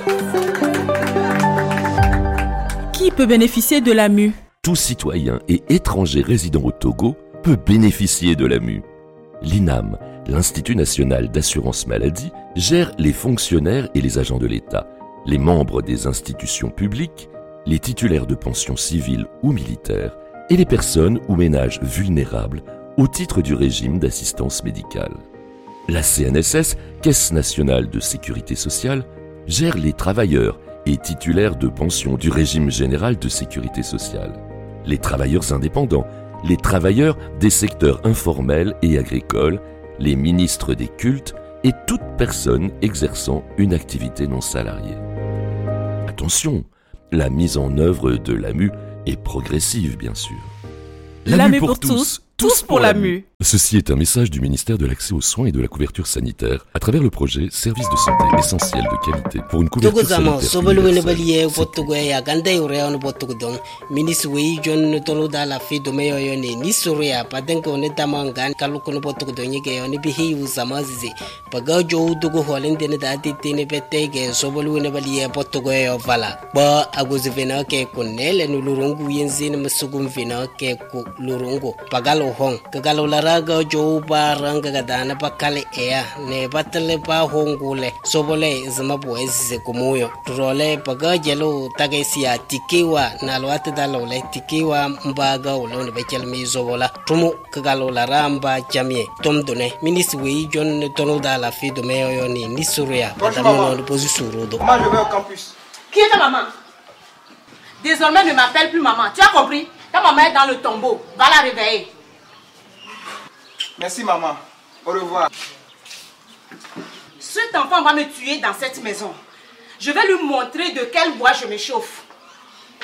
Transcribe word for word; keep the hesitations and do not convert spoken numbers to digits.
Qui peut bénéficier de l'A M U? Tout citoyen et étranger résidant au Togo peut bénéficier de l'A M U. L'I N A M, l'Institut national d'assurance maladie, gère les fonctionnaires et les agents de l'État, les membres des institutions publiques, les titulaires de pensions civiles ou militaires et les personnes ou ménages vulnérables au titre du régime d'assistance médicale. La C N S S, Caisse nationale de sécurité sociale, gère les travailleurs et titulaires de pensions du régime général de sécurité sociale, les travailleurs indépendants, les travailleurs des secteurs informels et agricoles, les ministres des cultes et toute personne exerçant une activité non salariée. Attention, la mise en œuvre de l'A M U est progressive, bien sûr. L'A M U pour tous, tous pour l'A M U. Ceci est un message du ministère de l'Accès aux soins et de la couverture sanitaire à travers le projet Service de santé essentiel de qualité pour une couverture sanitaire universelle. Raga jo baranga gadana bakale ea ne batale ba hongule sobole zama boezi kumuyo trole paga jelo tagesia tikiwa na lwate dalole tikiwa mbaga ulone bechel mi zobola tumu kagalo la ramba jamie tomdone ministre wi jon tono da la fi de meyo ni nisuria padamo no posisurudo. Moi je vais au campus. Qui est ta maman? Désormais ne m'appelle plus maman. Tu as compris? Ta maman est dans le tombeau. Va la réveiller. Merci maman. Au revoir. Cet enfant va me tuer dans cette maison. Je vais lui montrer de quel bois je me chauffe.